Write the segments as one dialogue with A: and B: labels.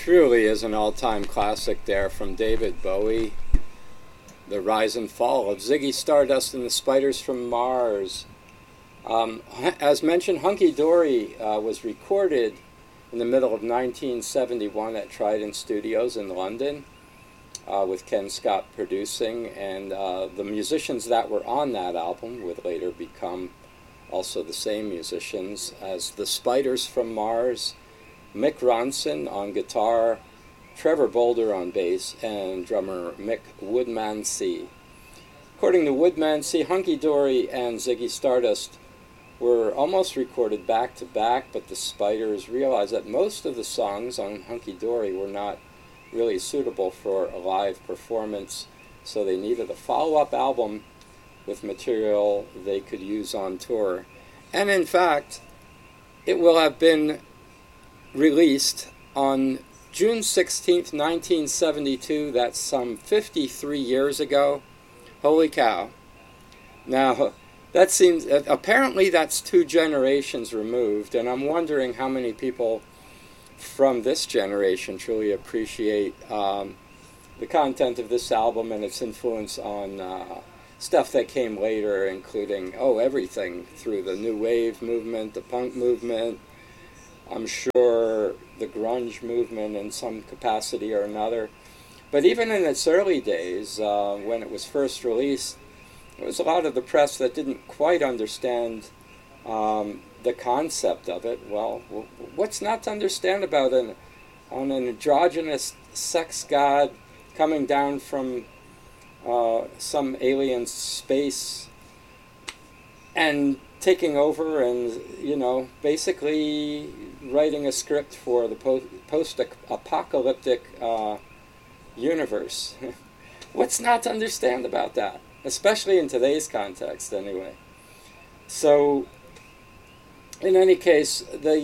A: truly is an all-time classic there from David Bowie, The Rise and Fall of Ziggy Stardust and the Spiders from Mars. As mentioned, Hunky Dory was recorded in the middle of 1971 at Trident Studios in London, with Ken Scott producing, and the musicians that were on that album would later become also the same musicians as the Spiders from Mars, Mick Ronson on guitar, Trevor Bolder on bass, and drummer Mick Woodmansey. According to Woodmansey, Hunky Dory and Ziggy Stardust were almost recorded back to back, but the Spiders realized that most of the songs on Hunky Dory were not really suitable for a live performance, so they needed a follow-up album with material they could use on tour. And in fact, it will have been released on June 16th, 1972. That's some 53 years ago. Holy cow. Now, that seems, apparently that's 2 generations removed, and I'm wondering how many people from this generation truly appreciate the content of this album and its influence on stuff that came later, including, everything through the New Wave movement, the punk movement, I'm sure the grunge movement in some capacity or another. But even in its early days, when it was first released, there was a lot of the press that didn't quite understand the concept of it. Well, what's not to understand about an androgynous sex god coming down from some alien space and taking over and, basically writing a script for the post-apocalyptic universe. What's not to understand about that? Especially in today's context, anyway. So, in any case,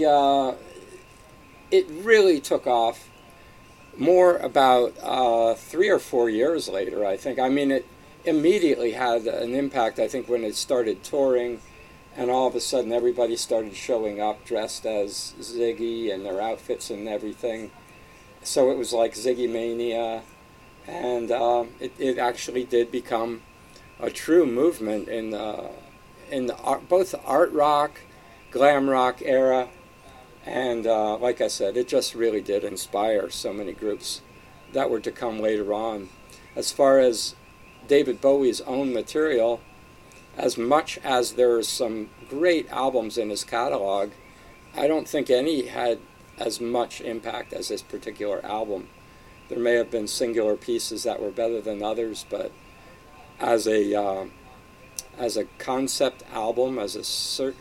A: it really took off more about 3 or 4 years later, I think. I mean, it immediately had an impact, I think, when it started touring, and all of a sudden everybody started showing up dressed as Ziggy and their outfits and everything. So it was like Ziggy Mania, and it actually did become a true movement in both the art rock, glam rock era, and like I said, it just really did inspire so many groups that were to come later on. As far as David Bowie's own material, as much as there's some great albums in his catalog, I don't think any had as much impact as this particular album. There may have been singular pieces that were better than others, but as a concept album, as a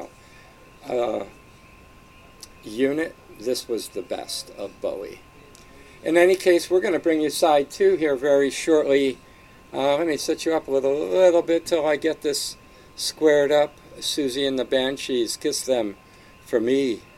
A: unit, this was the best of Bowie. In any case, we're going to bring you side 2 here very shortly. Let me set you up a little bit till I get this squared up. Susie and the Banshees, Kiss Them for Me.